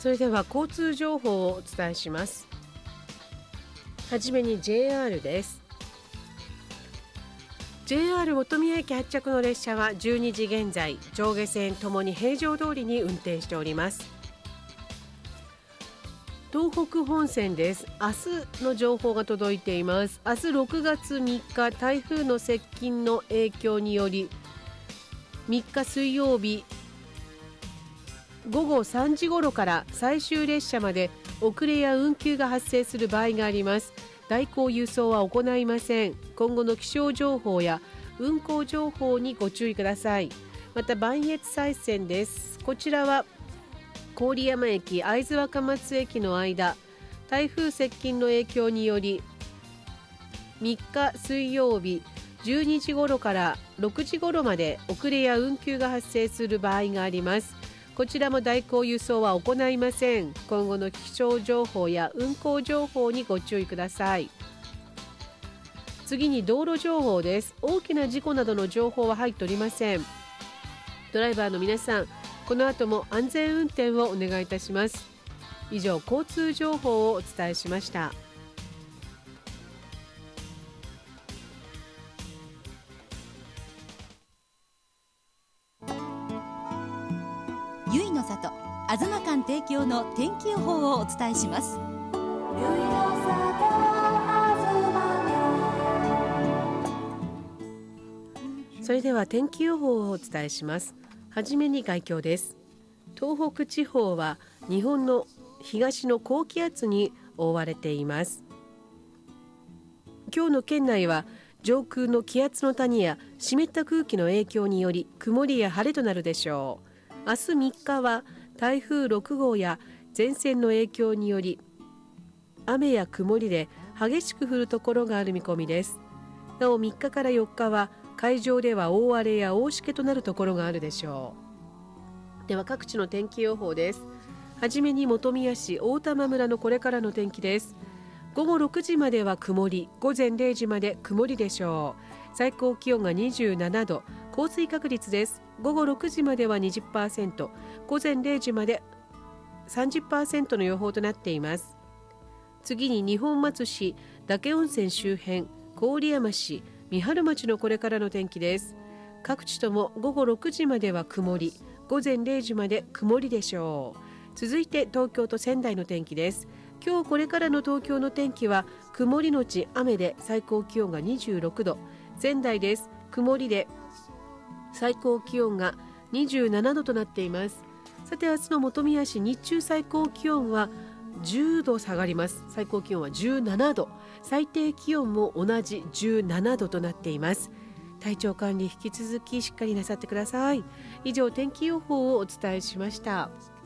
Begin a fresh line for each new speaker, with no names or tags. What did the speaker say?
それでは交通情報をお伝えします。はじめに JR です。 JR 本宮駅発着の列車は12時現在上下線ともに平常通りに運転しております。東北本線です。明日の情報が届いています。明日6月3日台風の接近の影響により3日水曜日午後3時頃から最終列車まで遅れや運休が発生する場合があります。代行輸送は行いません。今後の気象情報や運行情報にご注意ください。また磐越西線です。こちらは郡山駅会津若松駅の間、台風接近の影響により3日水曜日12時頃から6時頃まで遅れや運休が発生する場合があります。こちらも代行輸送は行いません。今後の気象情報や運行情報にご注意ください。次に道路情報です。大きな事故などの情報は入っておりません。ドライバーの皆さん、この後も安全運転をお願いいたします。以上、交通情報をお伝えしました。
ゆいの里あずま館提供の天気予報をお伝えします。
それでは天気予報をお伝えします。はじめに概況です。東北地方は日本の東の高気圧に覆われています。今日の県内は上空の気圧の谷や湿った空気の影響により曇りや晴れとなるでしょう。明日3日は台風6号や前線の影響により雨や曇りで激しく降るところがある見込みです。なお3日から4日は海上では大荒れや大しけとなるところがあるでしょう。では各地の天気予報です。はじめに本宮市大玉村のこれからの天気です。午後6時までは曇り、午前0時まで曇りでしょう。最高気温が27度、降水確率です。午後6時までは 20%、午前0時まで 30% の予報となっています。次に二本松市、嶽温泉周辺、郡山市、三春町のこれからの天気です。各地とも午後6時までは曇り、午前0時まで曇りでしょう。続いて東京と仙台の天気です。今日これからの東京の天気は曇りのち雨で最高気温が26度、仙台です。曇りで最高気温が27度となっています。さて明日の本宮市、日中最高気温は10度下がります。最高気温は17度、最低気温も同じ17度となっています。体調管理引き続きしっかりなさってください。以上、天気予報をお伝えしました。